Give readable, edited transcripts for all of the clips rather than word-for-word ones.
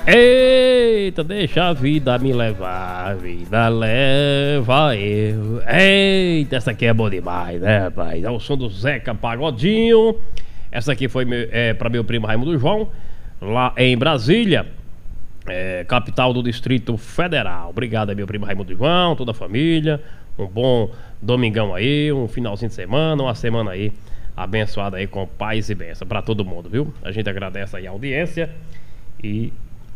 Eita, deixa a vida me levar, a vida leva eu. Eita, essa aqui é boa demais, né, rapaz? É o som do Zeca Pagodinho. Essa aqui foi para meu primo Raimundo João, lá em Brasília, capital do Distrito Federal. Obrigado aí, meu primo Raimundo João, toda a família. Um bom domingão aí, um finalzinho de semana, uma semana aí abençoada aí com paz e bênção pra todo mundo, viu? A gente agradece aí a audiência e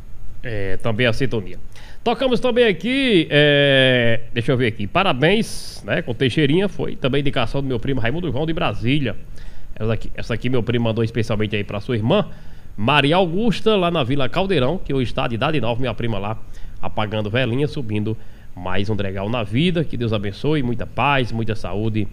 também a sintonia. Tocamos também aqui, deixa eu ver aqui, parabéns, né, com Teixeirinha, foi também indicação do meu primo Raimundo João de Brasília. Essa aqui meu primo mandou especialmente aí pra sua irmã Maria Augusta, lá na Vila Caldeirão, que hoje está de idade nova, minha prima lá, apagando velhinha, subindo mais um degrau na vida. Que Deus abençoe, muita paz, muita saúde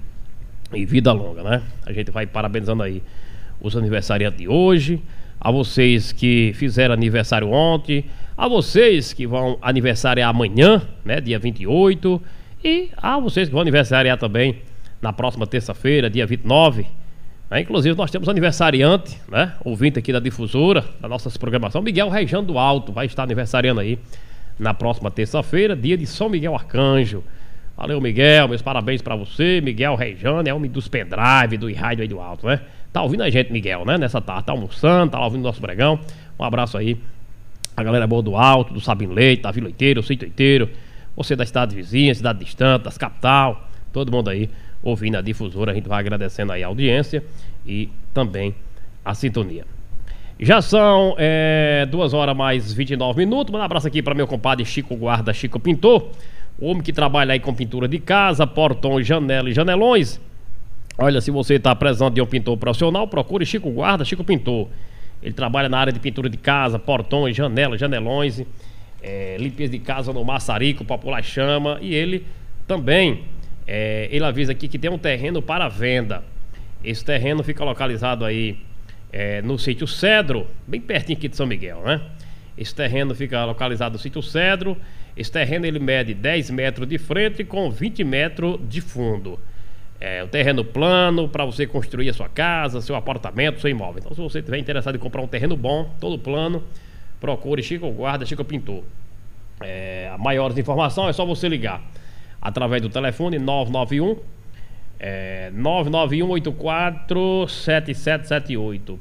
e vida longa, né? A gente vai parabenizando aí os aniversariantes de hoje, a vocês que fizeram aniversário ontem, a vocês que vão aniversariar amanhã, né, dia 28, e a vocês que vão aniversariar também na próxima terça-feira, dia 29. Inclusive nós temos aniversariante, né, ouvinte aqui da difusora, da nossa programação, Miguel Rejano do Alto, vai estar aniversariando aí na próxima terça-feira, dia de São Miguel Arcanjo. Valeu, Miguel, meus parabéns pra você. Miguel Rejano é homem dos pendrive, do rádio aí do Alto, né? Tá ouvindo a gente, Miguel, né? Nessa tarde, tá almoçando, tá lá ouvindo o nosso pregão. Um abraço aí, a galera boa do Alto, do Sabino Leite, da Vila Oiteiro, Sítio Oiteiro, você da cidade vizinha, cidade distante, das capital, todo mundo aí ouvindo a difusora. A gente vai agradecendo aí a audiência e também a sintonia. Já são 2 horas mais 29 minutos. Manda um abraço aqui para meu compadre Chico Guarda, Chico Pintor, o homem que trabalha aí com pintura de casa, portões, janela e janelões. Olha, se você está precisando de um pintor profissional, procure Chico Guarda, Chico Pintor. Ele trabalha na área de pintura de casa, portões, janelas, janelões, limpeza de casa no maçarico, popular chama. E ele também, ele avisa aqui que tem um terreno para venda. Esse terreno fica localizado aí no sítio Cedro, bem pertinho aqui de São Miguel, né? Esse terreno fica localizado no sítio Cedro. Esse terreno ele mede 10 metros de frente com 20 metros de fundo. É um terreno plano para você construir a sua casa, seu apartamento, seu imóvel. Então, se você estiver interessado em comprar um terreno bom, todo plano, procure Chico Guarda, Chico Pintor. Maiores informações é só você ligar através do telefone 991-847778.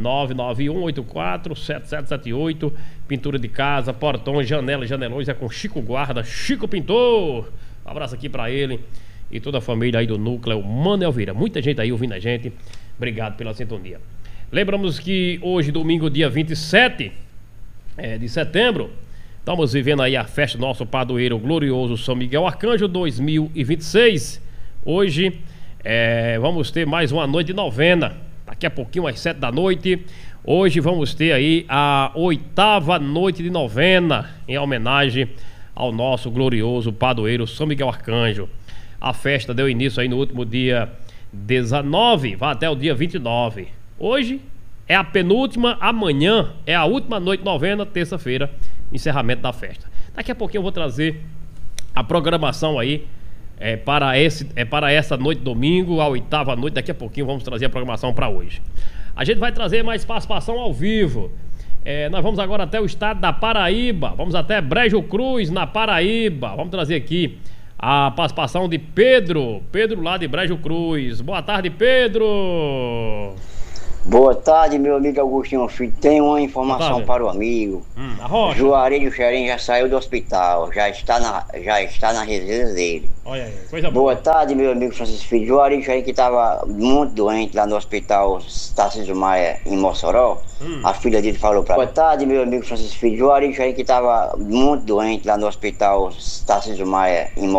991-847778. Pintura de casa, portões, janelas, janelões é com Chico Guarda, Chico Pintor. Um abraço aqui pra ele e toda a família aí do núcleo Mano Elvira. Muita gente aí ouvindo a gente. Obrigado pela sintonia. Lembramos que hoje, domingo, dia 27 de setembro, estamos vivendo aí a festa do nosso padroeiro glorioso São Miguel Arcanjo 2026. Hoje vamos ter mais uma noite de novena. Daqui a pouquinho, às 7 da noite. Hoje vamos ter aí a 8ª noite de novena, em homenagem ao nosso glorioso padroeiro São Miguel Arcanjo. A festa deu início aí no último dia 19, vai até o dia 29. Hoje é a penúltima, amanhã é a última noite de novena, terça-feira, encerramento da festa. Daqui a pouquinho eu vou trazer a programação aí para essa noite domingo, a 8ª noite. Daqui a pouquinho vamos trazer a programação para hoje. A gente vai trazer mais participação ao vivo. Nós vamos agora até o estado da Paraíba. Vamos até Brejo Cruz, na Paraíba. Vamos trazer aqui a participação de Pedro lá de Brejo Cruz. Boa tarde, Pedro. Boa tarde, meu amigo Augustinho Filho. Tem uma informação para o amigo. Juarez do Xerém já saiu do hospital, já está na residência dele. Olha aí, coisa boa. Boa tarde, meu amigo Francisco Filho. Juarez do Xerém, que estava muito doente lá no hospital Tarcísio Maia, em Mossoró. A filha dele falou para. Boa tarde, meu amigo Francisco Filho. Juarez do Xerém, que estava muito doente lá no hospital Tarcísio Maia, em Mossoró.